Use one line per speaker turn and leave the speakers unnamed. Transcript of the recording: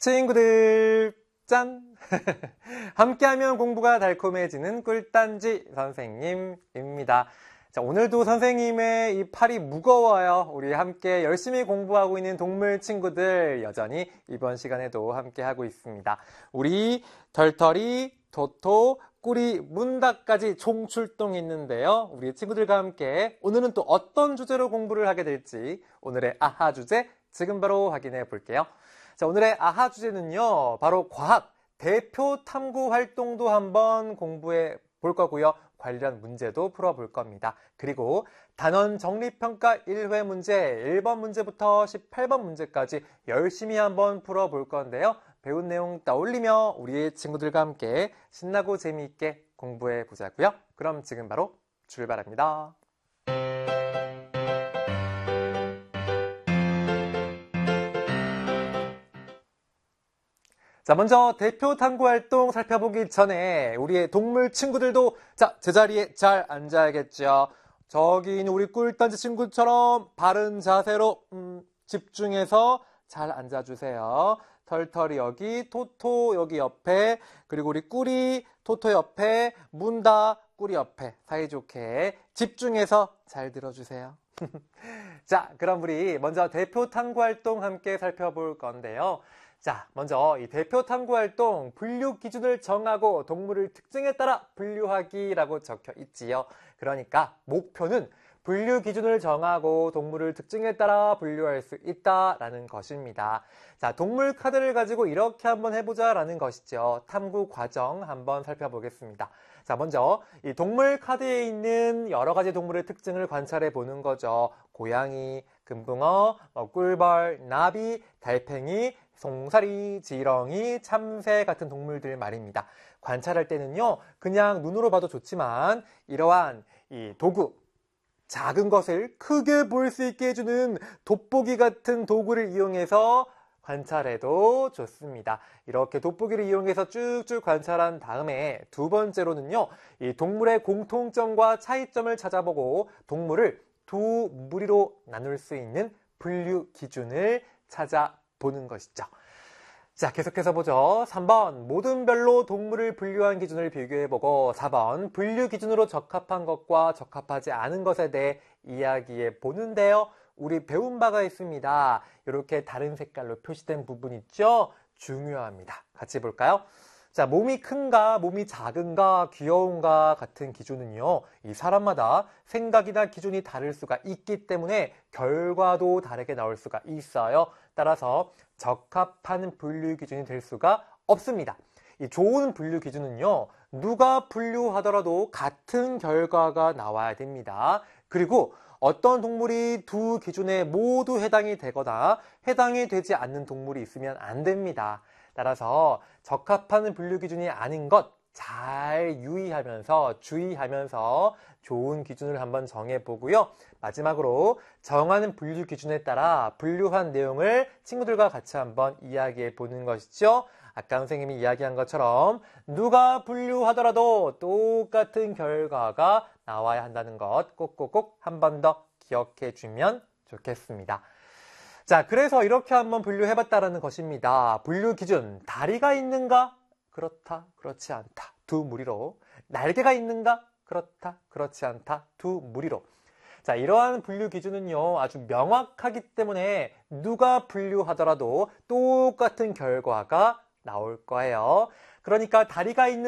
친구들 짠! 함께하면 공부가 달콤해지는 꿀단지 선생님입니다. 자, 오늘도 선생님의 이 팔이 무거워요. 우리 함께 열심히 공부하고 있는 동물 친구들 여전히 이번 시간에도 함께하고 있습니다. 우리 털털이, 토토, 꾸리, 문다까지 총출동했는데요. 우리 친구들과 함께 오늘은 또 어떤 주제로 공부를 하게 될지 오늘의 아하 주제 지금 바로 확인해 볼게요. 자, 오늘의 아하 주제는요, 바로 과학 대표 탐구 활동도 한번 공부해 볼 거고요. 관련 문제도 풀어볼 겁니다. 그리고 단원 정리평가 1회 문제 1번 문제부터 18번 문제까지 열심히 한번 풀어볼 건데요. 배운 내용 떠올리며 우리 친구들과 함께 신나고 재미있게 공부해 보자고요. 그럼 지금 바로 출발합니다. 자, 먼저 대표 탐구 활동 살펴보기 전에 우리의 동물 친구들도 자, 제자리에 잘 앉아야겠죠. 저기 있는 우리 꿀단지 친구처럼 바른 자세로 집중해서 잘 앉아주세요. 털털이 여기, 토토 여기 옆에, 그리고 우리 꾸리, 토토 옆에, 문다, 꾸리 옆에 사이좋게 집중해서 잘 들어주세요. 자, 그럼 우리 먼저 대표 탐구 활동 함께 살펴볼 건데요. 자, 먼저 이 대표 탐구 활동 분류 기준을 정하고 동물을 특징에 따라 분류하기라고 적혀 있지요. 그러니까 목표는 분류 기준을 정하고 동물을 특징에 따라 분류할 수 있다라는 것입니다. 자, 동물 카드를 가지고 이렇게 한번 해보자라는 것이죠. 탐구 과정 한번 살펴보겠습니다. 자, 먼저 이 동물 카드에 있는 여러 가지 동물의 특징을 관찰해 보는 거죠. 고양이, 금붕어, 꿀벌, 나비, 달팽이, 송사리, 지렁이, 참새 같은 동물들 말입니다. 관찰할 때는요, 그냥 눈으로 봐도 좋지만 이러한 이 도구, 작은 것을 크게 볼 수 있게 해주는 돋보기 같은 도구를 이용해서 관찰해도 좋습니다. 이렇게 돋보기를 이용해서 쭉쭉 관찰한 다음에 두 번째로는요, 이 동물의 공통점과 차이점을 찾아보고 동물을 두 무리로 나눌 수 있는 분류 기준을 찾아보는 것이죠. 자, 계속해서 보죠. 3번 모든 별로 동물을 분류한 기준을 비교해보고 4번 분류 기준으로 적합한 것과 적합하지 않은 것에 대해 이야기해 보는데요. 우리 배운 바가 있습니다. 이렇게 다른 색깔로 표시된 부분 있죠? 중요합니다. 같이 볼까요? 자, 몸이 큰가, 몸이 작은가, 귀여운가 같은 기준은요, 이 사람마다 생각이나 기준이 다를 수가 있기 때문에 결과도 다르게 나올 수가 있어요. 따라서 적합한 분류 기준이 될 수가 없습니다. 이 좋은 분류 기준은요, 누가 분류하더라도 같은 결과가 나와야 됩니다. 그리고 어떤 동물이 두 기준에 모두 해당이 되거나 해당이 되지 않는 동물이 있으면 안 됩니다. 따라서 적합한 분류 기준이 아닌 것 잘 유의하면서 주의하면서 좋은 기준을 한번 정해보고요. 마지막으로 정하는 분류 기준에 따라 분류한 내용을 친구들과 같이 한번 이야기해 보는 것이죠. 아까 선생님이 이야기한 것처럼 누가 분류하더라도 똑같은 결과가 나와야 한다는 것 꼭꼭꼭 한 번 더 기억해 주면 좋겠습니다. 자, 그래서 이렇게 한번 분류해봤다라는 것입니다. 분류 기준, 다리가 있는가? 그렇다, 그렇지 않다. 두 무리로. 날개가 있는가? 그렇다, 그렇지 않다. 두 무리로. 자, 이러한 분류 기준은요, 아주 명확하기 때문에 누가 분류하더라도 똑같은 결과가 나올 거예요. 그러니까 다리가 있는